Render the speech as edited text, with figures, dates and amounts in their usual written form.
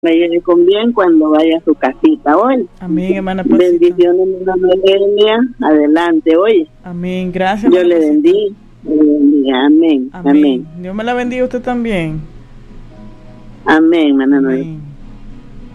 la lleve con bien cuando vaya a su casita hoy. Amén, hermana Pasita. Bendiciones, hermana Noelia. Adelante, oye. Amén, gracias. Yo le bendiga. Amén. Amén. Dios me la bendiga a usted también. Amén, hermana Noelia.